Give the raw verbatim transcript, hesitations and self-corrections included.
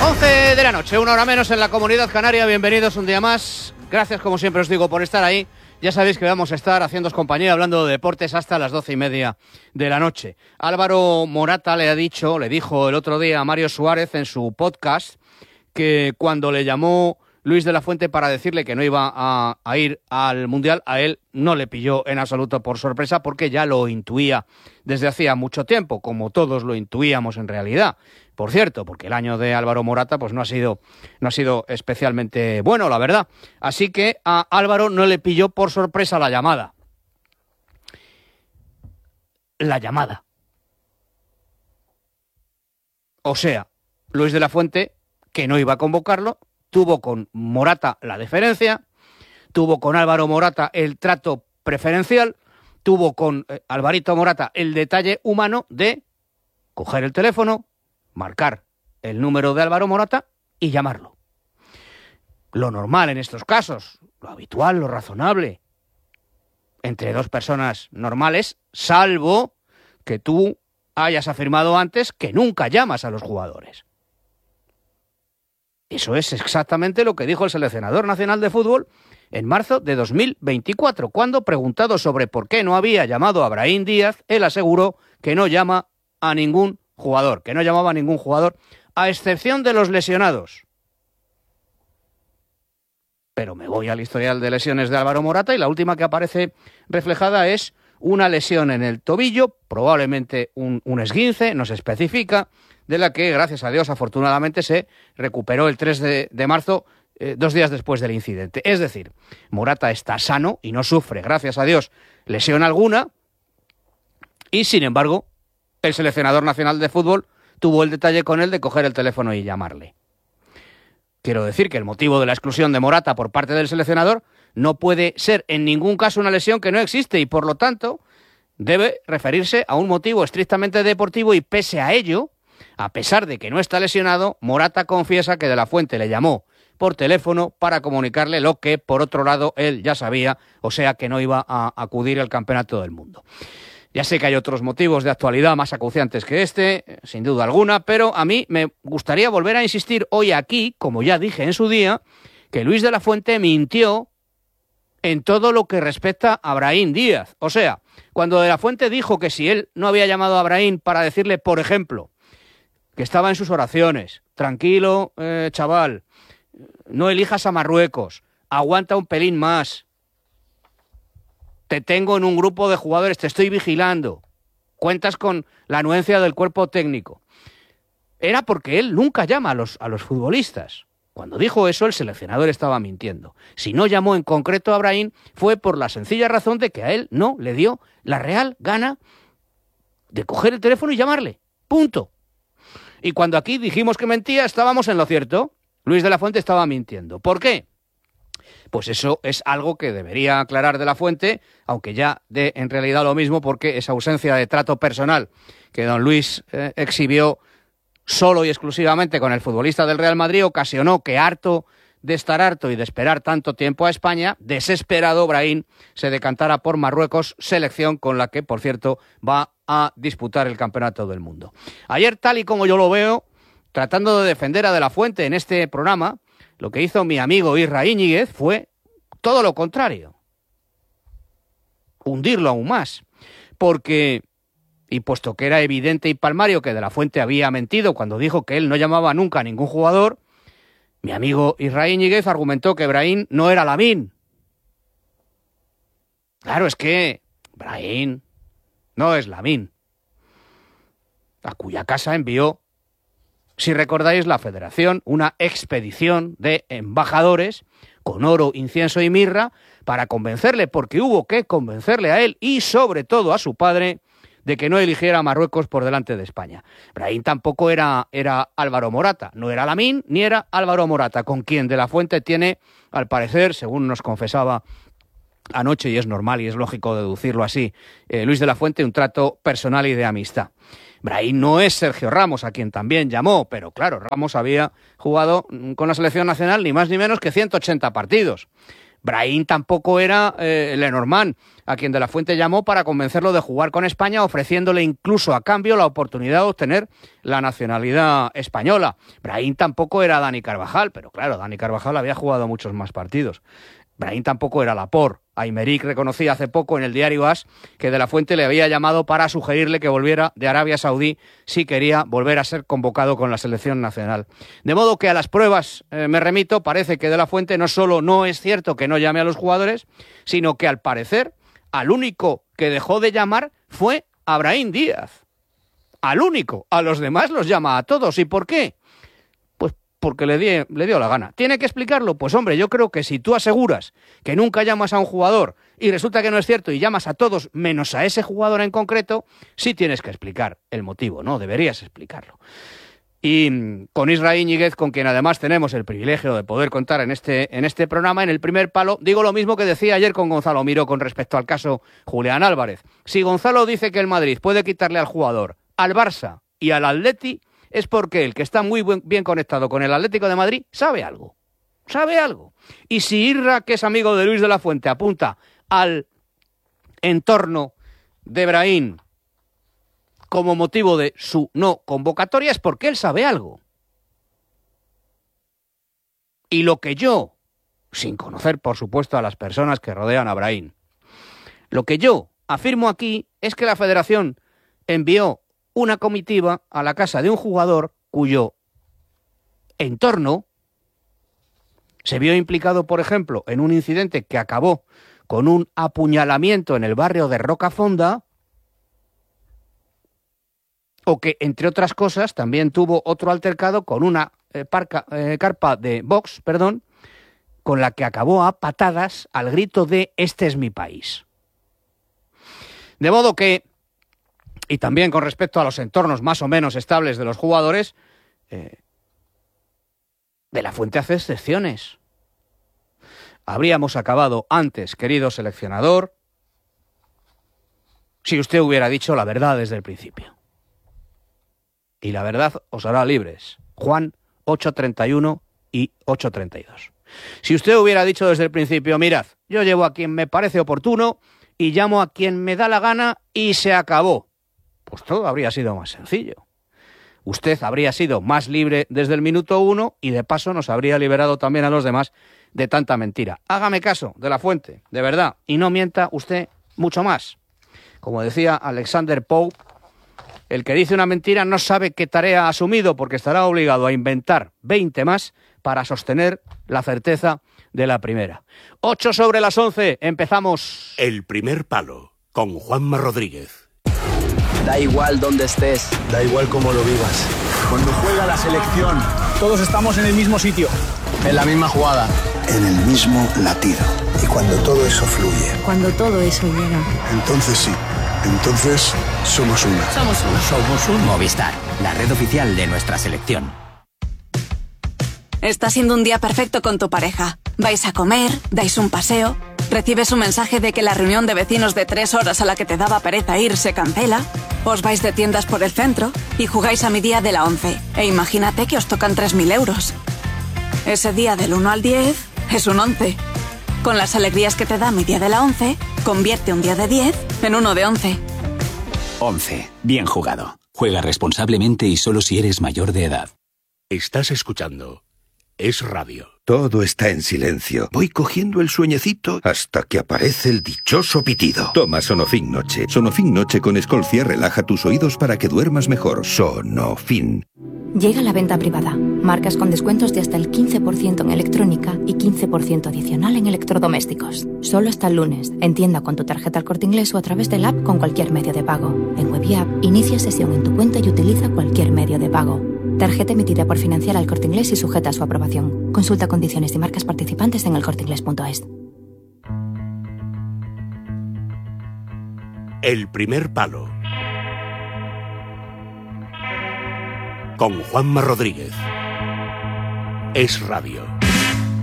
once de la noche, una hora menos en la Comunidad Canaria. Bienvenidos un día más. Gracias, como siempre os digo, por estar ahí. Ya sabéis que vamos a estar haciéndoos compañía hablando de deportes hasta las doce y media de la noche. Álvaro Morata le ha dicho, le dijo el otro día a Mario Suárez en su podcast que cuando le llamó Luis de la Fuente para decirle que no iba a, a ir al Mundial, a él no le pilló en absoluto por sorpresa porque ya lo intuía desde hacía mucho tiempo, como todos lo intuíamos en realidad. Por cierto, porque el año de Álvaro Morata pues no ha sido, no ha sido especialmente bueno, la verdad. Así que a Álvaro no le pilló por sorpresa la llamada. La llamada. O sea, Luis de la Fuente, que no iba a convocarlo, tuvo con Morata la deferencia, tuvo con Álvaro Morata el trato preferencial, tuvo con eh, Alvarito Morata el detalle humano de coger el teléfono, marcar el número de Álvaro Morata y llamarlo. Lo normal en estos casos, lo habitual, lo razonable, entre dos personas normales, salvo que tú hayas afirmado antes que nunca llamas a los jugadores. Eso es exactamente lo que dijo el seleccionador nacional de fútbol en marzo de dos mil veinticuatro, cuando preguntado sobre por qué no había llamado a Brahim Díaz, él aseguró que no llama a ningún jugador, que no llamaba a ningún jugador, a excepción de los lesionados. Pero me voy al historial de lesiones de Álvaro Morata y la última que aparece reflejada es una lesión en el tobillo, probablemente un, un esguince, no se especifica, de la que, gracias a Dios, afortunadamente se recuperó el tres de marzo, eh, dos días después del incidente. Es decir, Morata está sano y no sufre, gracias a Dios, lesión alguna, y sin embargo, el seleccionador nacional de fútbol tuvo el detalle con él de coger el teléfono y llamarle. Quiero decir que el motivo de la exclusión de Morata por parte del seleccionador no puede ser en ningún caso una lesión que no existe y, por lo tanto, debe referirse a un motivo estrictamente deportivo y, pese a ello, a pesar de que no está lesionado, Morata confiesa que de la Fuente le llamó por teléfono para comunicarle lo que, por otro lado, él ya sabía, o sea que no iba a acudir al Campeonato del Mundo. Ya sé que hay otros motivos de actualidad más acuciantes que este, sin duda alguna, pero a mí me gustaría volver a insistir hoy aquí, como ya dije en su día, que Luis de la Fuente mintió en todo lo que respecta a Brahim Díaz. O sea, cuando de la Fuente dijo que si él no había llamado a Brahim para decirle, por ejemplo, que estaba en sus oraciones, tranquilo, eh, chaval, no elijas a Marruecos, aguanta un pelín más, te tengo en un grupo de jugadores, te estoy vigilando, cuentas con la anuencia del cuerpo técnico. Era porque él nunca llama a los, a los futbolistas. Cuando dijo eso, el seleccionador estaba mintiendo. Si no llamó en concreto a Brahim, fue por la sencilla razón de que a él no le dio la real gana de coger el teléfono y llamarle. Punto. Y cuando aquí dijimos que mentía, estábamos en lo cierto. Luis de la Fuente estaba mintiendo. ¿Por qué? Pues eso es algo que debería aclarar de la Fuente, aunque ya dé en realidad lo mismo, porque esa ausencia de trato personal que don Luis eh, exhibió solo y exclusivamente con el futbolista del Real Madrid ocasionó que, harto de estar harto y de esperar tanto tiempo a España, desesperado, Brahim se decantara por Marruecos, selección con la que, por cierto, va a disputar el Campeonato del Mundo. Ayer, tal y como yo lo veo, tratando de defender a De la Fuente en este programa, lo que hizo mi amigo Isra Íñiguez fue todo lo contrario. Hundirlo aún más. Porque, y puesto que era evidente y palmario que De la Fuente había mentido cuando dijo que él no llamaba nunca a ningún jugador, mi amigo Isra Íñiguez argumentó que Brahim no era Lamine. Claro, es que Brahim no es Lamine, a cuya casa envió, si recordáis, la Federación una expedición de embajadores con oro, incienso y mirra para convencerle, porque hubo que convencerle a él y sobre todo a su padre de que no eligiera a Marruecos por delante de España. Brahim tampoco era, era Álvaro Morata, no era Lamine ni era Álvaro Morata, con quien De la Fuente tiene, al parecer, según nos confesaba anoche, y es normal y es lógico deducirlo así, eh, Luis de la Fuente, un trato personal y de amistad. Brahim no es Sergio Ramos, a quien también llamó, pero claro, Ramos había jugado con la selección nacional ni más ni menos que ciento ochenta partidos. Brahim tampoco era eh, Lenormand, a quien De la Fuente llamó para convencerlo de jugar con España, ofreciéndole incluso a cambio la oportunidad de obtener la nacionalidad española. Brahim tampoco era Dani Carvajal, pero claro, Dani Carvajal había jugado muchos más partidos. Brahim tampoco era Laporte. Aymeric reconocía hace poco en el diario AS que De la Fuente le había llamado para sugerirle que volviera de Arabia Saudí si quería volver a ser convocado con la selección nacional. De modo que a las pruebas eh, me remito, parece que De la Fuente no solo no es cierto que no llame a los jugadores, sino que al parecer al único que dejó de llamar fue a Brahim Díaz. Al único. A los demás los llama a todos. ¿Y por qué? Porque le, di, le dio la gana. ¿Tiene que explicarlo? Pues hombre, yo creo que si tú aseguras que nunca llamas a un jugador y resulta que no es cierto y llamas a todos menos a ese jugador en concreto, sí tienes que explicar el motivo, ¿no? Deberías explicarlo. Y con Israel Íñiguez, con quien además tenemos el privilegio de poder contar en este, en este programa, en el primer palo, digo lo mismo que decía ayer con Gonzalo Miró con respecto al caso Julián Álvarez. Si Gonzalo dice que el Madrid puede quitarle al jugador, al Barça y al Atleti, es porque el que está muy buen, bien conectado con el Atlético de Madrid sabe algo, sabe algo. Y si Irra, que es amigo de Luis de la Fuente, apunta al entorno de Brahim como motivo de su no convocatoria, es porque él sabe algo. Y lo que yo, sin conocer por supuesto a las personas que rodean a Brahim, lo que yo afirmo aquí es que la Federación envió una comitiva a la casa de un jugador cuyo entorno se vio implicado, por ejemplo, en un incidente que acabó con un apuñalamiento en el barrio de Rocafonda, o que, entre otras cosas, también tuvo otro altercado con una eh, parca, eh, carpa de box, perdón, con la que acabó a patadas al grito de «Este es mi país». De modo que, y también con respecto a los entornos más o menos estables de los jugadores, eh, De la Fuente hace excepciones. Habríamos acabado antes, querido seleccionador, si usted hubiera dicho la verdad desde el principio. Y la verdad os hará libres. Juan ocho treinta y uno y ocho treinta y dos. Si usted hubiera dicho desde el principio, mirad, yo llevo a quien me parece oportuno y llamo a quien me da la gana y se acabó, pues todo habría sido más sencillo. Usted habría sido más libre desde el minuto uno y de paso nos habría liberado también a los demás de tanta mentira. Hágame caso, De la Fuente, de verdad, y no mienta usted mucho más. Como decía Alexander Pope, el que dice una mentira no sabe qué tarea ha asumido porque estará obligado a inventar veinte más para sostener la certeza de la primera. Ocho sobre las once, empezamos. El primer palo, con Juanma Rodríguez. Da igual dónde estés, da igual cómo lo vivas. Cuando juega la selección, todos estamos en el mismo sitio, en la misma jugada, en el mismo latido. Y cuando todo eso fluye, cuando todo eso llega, entonces sí, entonces somos uno. Somos uno. Somos un Movistar, la red oficial de nuestra selección. Está siendo un día perfecto con tu pareja. Vais a comer, dais un paseo, recibes un mensaje de que la reunión de vecinos de tres horas a la que te daba pereza ir se cancela, os vais de tiendas por el centro y jugáis a mi día de la once. E imagínate que os tocan tres mil euros. Ese día del uno al diez es un once. Con las alegrías que te da mi día de la once, convierte un día de diez en uno de once. once. Bien jugado. Juega responsablemente y solo si eres mayor de edad. Estás escuchando Es Radio. Todo está en silencio. Voy cogiendo el sueñecito hasta que aparece el dichoso pitido. Toma Sonofin Noche. Sonofin Noche con Escolcia relaja tus oídos para que duermas mejor. Sonofin. Llega la venta privada. Marcas con descuentos de hasta el quince por ciento en electrónica y quince por ciento adicional en electrodomésticos. Solo hasta el lunes. En tienda con tu tarjeta El Corte Inglés o a través del app con cualquier medio de pago. En web y app, inicia sesión en tu cuenta y utiliza cualquier medio de pago. Tarjeta emitida por Financiera El Corte Inglés y sujeta a su aprobación. Consulta condiciones y marcas participantes en el corte inglés punto es. El primer palo, con Juanma Rodríguez. Es Radio.